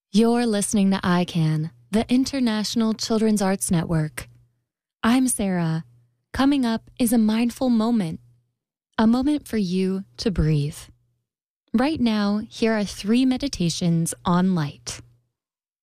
You're listening to ICANN, the International Children's Arts Network. I'm Sarah. Coming up is a mindful moment, a moment for you to breathe. Right now, here are 3 meditations on light.